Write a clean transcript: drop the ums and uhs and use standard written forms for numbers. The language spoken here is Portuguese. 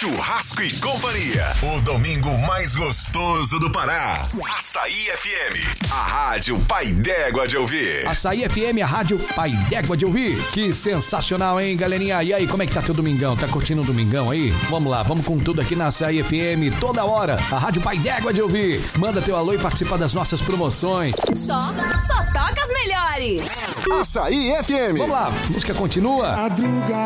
Churrasco e Companhia, o domingo mais gostoso do Pará. Açaí FM, a rádio pai d'égua de ouvir. Açaí FM, a rádio pai d'égua de ouvir. Que sensacional, hein, galerinha? E aí, como é que tá teu domingão? Tá curtindo o domingão aí? Vamos lá, vamos com tudo aqui na Açaí FM, toda hora. A rádio pai d'égua de ouvir. Manda teu alô e participa das nossas promoções. Só toca as melhores. Açaí FM. Vamos lá, a música continua.